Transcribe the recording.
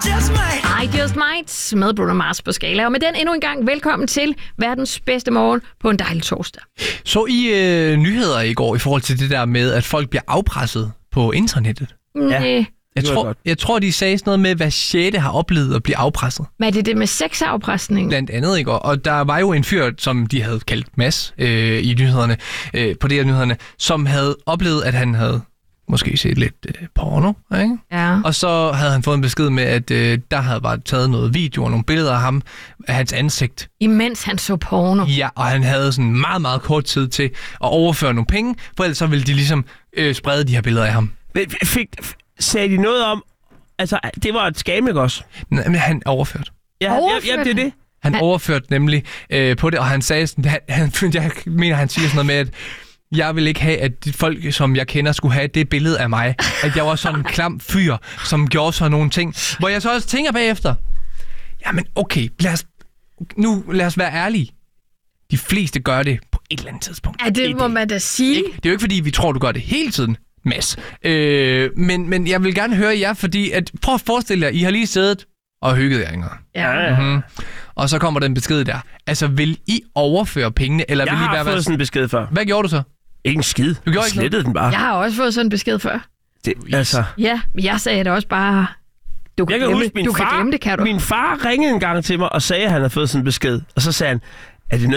I Just Might med Bruno Mars på Skala. Og med den endnu en gang velkommen til verdens bedste morgen på en dejlig torsdag. Så I nyheder i går i forhold til det der med, at folk bliver afpresset på internettet? Ja. Jeg tror, de sagde sådan noget med, hvad 6. har oplevet at blive afpresset. Hvad er det med sexafpresning? Blandt andet i går. Og der var jo en fyr, som de havde kaldt Mads i nyhederne, på det her nyhederne, som havde oplevet, at han havde måske set lidt porno, ikke? Ja. Og så havde han fået en besked med, at der havde bare taget noget video og nogle billeder af ham, af hans ansigt. Imens han så porno? Ja, og han havde sådan meget, meget kort tid til at overføre nogle penge, for ellers så ville de ligesom sprede de her billeder af ham. Sagde de noget om... Altså, det var et scam, ikke også? Men han overførte. Ja, det er det. Han overførte nemlig på det, og han sagde sådan... Jeg mener, han siger sådan noget med, at jeg vil ikke have, at de folk, som jeg kender, skulle have det billede af mig. At jeg var sådan en klam fyr, som gjorde sådan nogle ting. Hvor jeg så også tænker bagefter, jamen okay, lad os være ærlige. De fleste gør det på et eller andet tidspunkt. Ja, det må man da sige. Ikke? Det er jo ikke, fordi vi tror, du gør det hele tiden, Mads. Men jeg vil gerne høre jer, fordi prøv at forestille jer, I har lige siddet og hygget jer engang. Ja. Mm-hmm. Og så kommer den besked der. Altså, vil I overføre pengene, eller vil I Jeg har fået sådan en besked før. Hvad gjorde du så? Ikke en skid. Du gjorde ikke slettede den bare. Jeg har også fået sådan en besked før. Altså. Ja, men jeg sagde det også bare... Du kan glemme det, kan du? Min far ringede en gang til mig og sagde, at han havde fået sådan en besked. Og så sagde han, er det